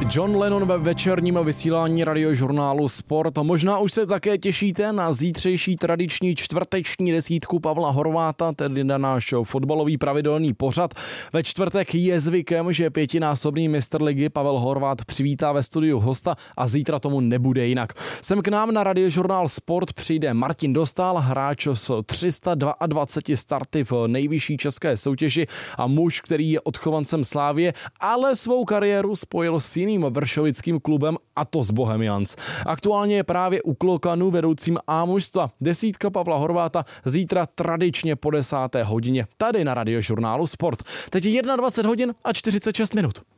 John Lennon ve večerním vysílání radiožurnálu Sport. Možná už se také těšíte na zítřejší tradiční čtvrteční desítku Pavla Horváta, tedy na náš fotbalový pravidelný pořad. Ve čtvrtek je zvykem, že pětinásobný mistr ligy Pavel Horvát přivítá ve studiu hosta a zítra tomu nebude jinak. Sem k nám na radiožurnál Sport přijde Martin Dostál, hráč s 322 starty v nejvyšší české soutěži a muž, který je odchovancem Slávie, ale svou kariéru spojil s jiným vršovickým klubem, a to s Bohemians. Aktuálně je právě u Klokanů vedoucím A mužstva. Desítka Pavla Horváta zítra tradičně po 10. hodině tady na radiožurnálu Sport. Teď je 21 hodin a 46 minut.